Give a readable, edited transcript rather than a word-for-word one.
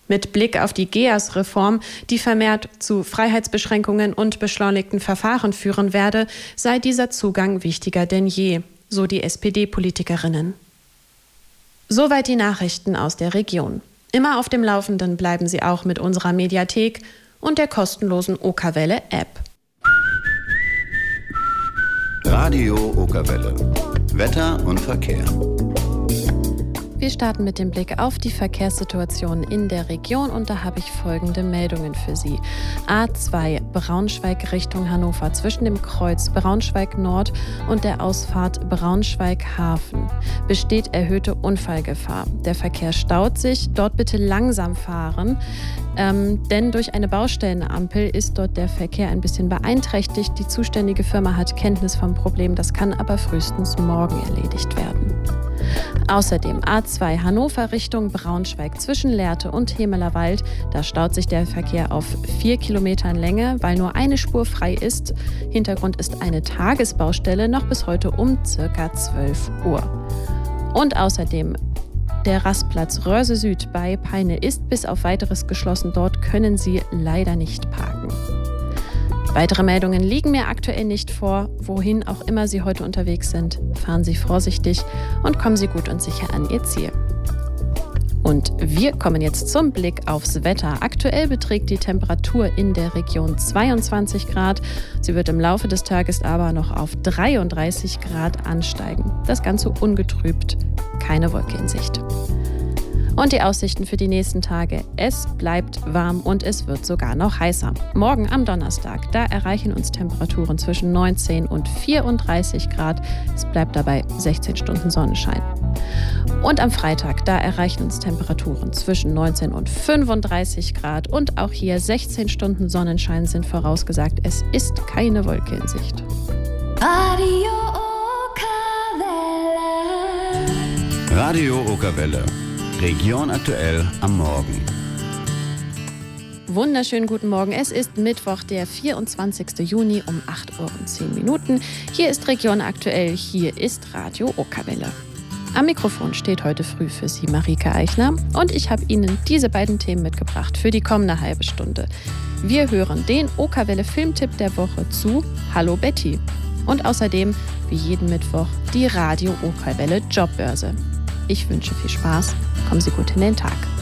Mit Blick auf die GEAS-Reform, die vermehrt zu Freiheitsbeschränkungen und beschleunigten Verfahren führen werde, sei dieser Zugang wichtiger denn je, so die SPD-Politikerinnen. Soweit die Nachrichten aus der Region. Immer auf dem Laufenden bleiben Sie auch mit unserer Mediathek und der kostenlosen Okerwelle-App. Radio Okerwelle. Wetter und Verkehr. Wir starten mit dem Blick auf die Verkehrssituation in der Region und da habe ich folgende Meldungen für Sie. A2 Braunschweig Richtung Hannover zwischen dem Kreuz Braunschweig Nord und der Ausfahrt Braunschweig Hafen besteht erhöhte Unfallgefahr. Der Verkehr staut sich, dort bitte langsam fahren, denn durch eine Baustellenampel ist dort der Verkehr ein bisschen beeinträchtigt. Die zuständige Firma hat Kenntnis vom Problem, das kann aber frühestens morgen erledigt werden. Außerdem A2 Hannover Richtung Braunschweig zwischen Lehrte und Hemelerwald. Da staut sich der Verkehr auf 4 Kilometern Länge, weil nur eine Spur frei ist. Hintergrund ist eine Tagesbaustelle, noch bis heute um ca. 12 Uhr. Und außerdem der Rastplatz Röhrse Süd bei Peine ist bis auf Weiteres geschlossen. Dort können Sie leider nicht parken. Weitere Meldungen liegen mir aktuell nicht vor. Wohin auch immer Sie heute unterwegs sind, fahren Sie vorsichtig und kommen Sie gut und sicher an Ihr Ziel. Und wir kommen jetzt zum Blick aufs Wetter. Aktuell beträgt die Temperatur in der Region 22 Grad. Sie wird im Laufe des Tages aber noch auf 33 Grad ansteigen. Das Ganze ungetrübt, keine Wolke in Sicht. Und die Aussichten für die nächsten Tage. Es bleibt warm und es wird sogar noch heißer. Morgen am Donnerstag, da erreichen uns Temperaturen zwischen 19 und 34 Grad. Es bleibt dabei 16 Stunden Sonnenschein. Und am Freitag, da erreichen uns Temperaturen zwischen 19 und 35 Grad. Und auch hier 16 Stunden Sonnenschein sind vorausgesagt. Es ist keine Wolke in Sicht. Radio Okerwelle. Radio Okerwelle. Region aktuell am Morgen. Wunderschönen guten Morgen. Es ist Mittwoch, der 24. Juni um 8:10 Uhr. Hier ist Region aktuell, hier ist Radio Okerwelle. Am Mikrofon steht heute früh für Sie Marike Eichner und ich habe Ihnen diese beiden Themen mitgebracht für die kommende halbe Stunde. Wir hören den Okerwelle Filmtipp der Woche zu Hallo Betty und außerdem, wie jeden Mittwoch, die Radio Okerwelle Jobbörse. Ich wünsche viel Spaß. Kommen Sie gut in den Tag.